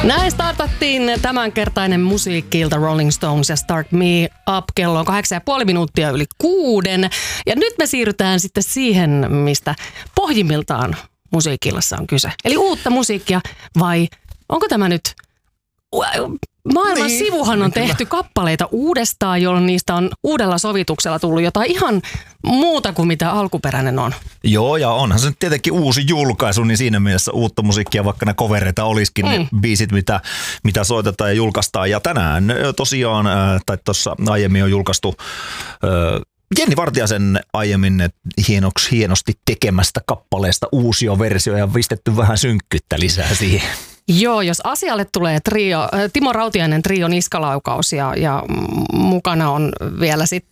Näin startattiin tämänkertainen musiikki-ilta Rolling Stones ja Start Me Up. Kello on 8,5 minuuttia yli 6. Ja nyt me siirrytään sitten siihen, mistä pohjimmiltaan musiikki-illassa on kyse. Eli uutta musiikkia vai onko tämä nyt... Maailman sivuhan on tehty kappaleita uudestaan, jolloin niistä on uudella sovituksella tullut jotain ihan muuta kuin mitä alkuperäinen on. Joo, ja onhan se nyt tietenkin uusi julkaisu, niin siinä mielessä uutta musiikkia, vaikka ne covereita olisikin ne biisit, mitä soitetaan ja julkaistaan. Ja tänään tosiaan, tai tuossa aiemmin on julkaistu... Jenni Vartiaisen aiemmin hienosti tekemästä kappaleesta uusia versio ja pistetty vähän synkkyyttä lisää siihen. Joo, jos asialle tulee Timo Rautiainen trio niskalaukaus ja mukana on vielä sitten